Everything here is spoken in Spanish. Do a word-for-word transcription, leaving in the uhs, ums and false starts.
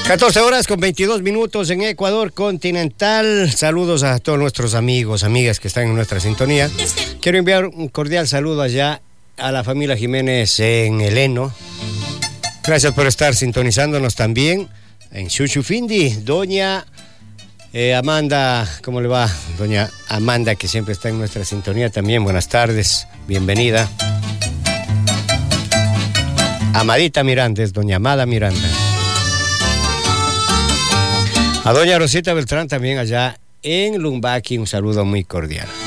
catorce horas con veintidós minutos en Ecuador continental. Saludos a todos nuestros amigos, amigas que están en nuestra sintonía. Quiero enviar un cordial saludo allá a la familia Jiménez en el Eno. Gracias por estar sintonizándonos también en Chuchufindi. Doña eh, Amanda, ¿cómo le va? Doña Amanda, que siempre está en nuestra sintonía también. Buenas tardes, bienvenida. Amadita Miranda, es doña Amada Miranda. A doña Rosita Beltrán también allá en Lumbaki, un saludo muy cordial.